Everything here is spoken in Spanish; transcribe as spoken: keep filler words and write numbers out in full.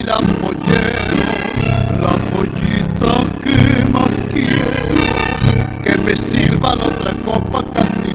la pollero, la pollita que más quiero, que me sirva la otra copa cantina.